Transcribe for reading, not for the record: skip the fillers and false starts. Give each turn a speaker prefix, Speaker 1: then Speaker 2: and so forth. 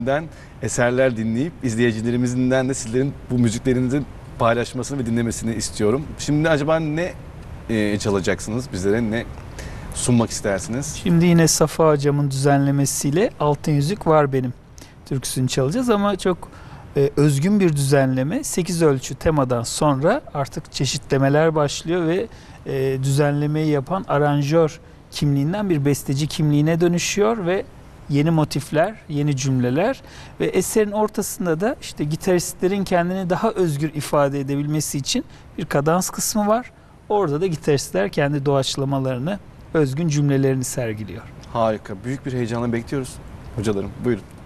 Speaker 1: eserler dinleyip izleyicilerimizden de sizlerin bu müziklerinizi paylaşmasını ve dinlemesini istiyorum. Şimdi acaba ne çalacaksınız? Bizlere ne sunmak istersiniz?
Speaker 2: Şimdi yine Safa Hocam'ın düzenlemesiyle Altın Yüzük Var Benim türküsünü çalacağız ama çok özgün bir düzenleme. 8 ölçü temadan sonra artık çeşitlemeler başlıyor ve düzenlemeyi yapan aranjör kimliğinden bir besteci kimliğine dönüşüyor ve yeni motifler, yeni cümleler ve eserin ortasında da işte gitaristlerin kendini daha özgür ifade edebilmesi için bir kadans kısmı var. Orada da gitaristler kendi doğaçlamalarını, özgün cümlelerini sergiliyor.
Speaker 1: Harika. Büyük bir heyecanla bekliyoruz. Hocalarım buyurun.